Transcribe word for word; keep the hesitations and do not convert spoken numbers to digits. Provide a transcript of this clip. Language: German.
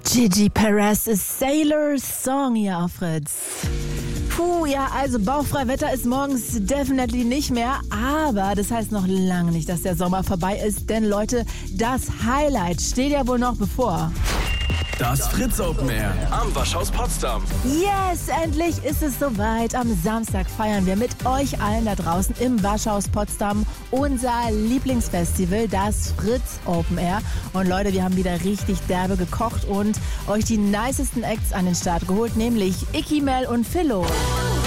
Gigi Perez ist Sailor Song hier auf Fritz. Puh, ja, also bauchfrei Wetter ist morgens definitely nicht mehr, aber das heißt noch lange nicht, dass der Sommer vorbei ist, denn Leute, das Highlight steht ja wohl noch bevor. Das Fritz Open Air am Waschhaus Potsdam. Yes, endlich ist es soweit. Am Samstag feiern wir mit euch allen da draußen im Waschhaus Potsdam unser Lieblingsfestival, das Fritz Open Air. Und Leute, wir haben wieder richtig derbe gekocht und euch die nicesten Acts an den Start geholt, nämlich Icky, Mel und Philo.